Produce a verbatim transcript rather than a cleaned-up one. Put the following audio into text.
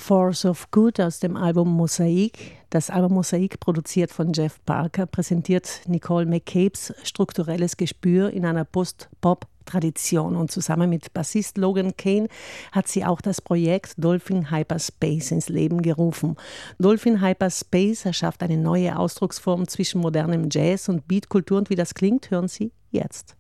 Force of Good aus dem Album Mosaik. Das Album Mosaik, produziert von Jeff Parker, präsentiert Nicole McCabe's strukturelles Gespür in einer Post-Pop-Tradition. Und zusammen mit Bassist Logan Kane hat sie auch das Projekt Dolphin Hyperspace ins Leben gerufen. Dolphin Hyperspace erschafft eine neue Ausdrucksform zwischen modernem Jazz und Beatkultur. Und wie das klingt, hören Sie jetzt.